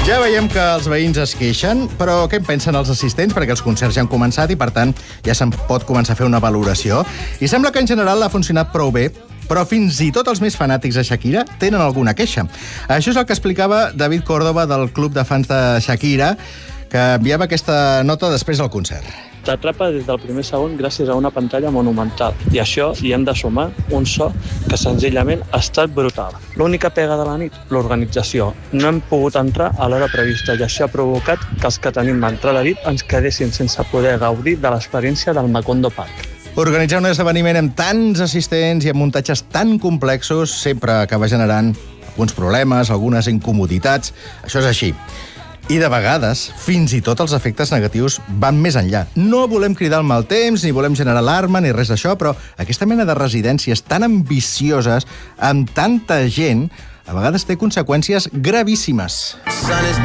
Ja veiem que els veïns es queixen, però què en pensen els assistents? Perquè els concerts ja han començat i, per tant, ja se'n pot començar a fer una valoració. I sembla que, en general, ha funcionat prou bé, però fins i tot els més fanàtics de Shakira tenen alguna queixa. Això és el que explicava David Córdoba, del club de fans de Shakira, que enviava aquesta nota després del concert. T'atrapa des del primer segon gràcies a una pantalla monumental. I això hi hem de sumar un so que senzillament ha estat brutal. L'única pega de la nit, l'organització. No hem pogut entrar a l'hora prevista i això ha provocat que els que tenim entrada a dit ens quedessin sense poder gaudir de l'experiència del Macondo Park. Organitzar un esdeveniment amb tants assistents i amb muntatges tan complexos sempre acaba generant alguns problemes, algunes incomoditats. Això és així. I de vegades, fins i tot els efectes negatius van més enllà. No volem cridar el mal temps, ni volem generar alarma, ni res d'això, però aquesta mena de residències tan ambicioses, amb tanta gent, a vegades té conseqüències gravíssimes.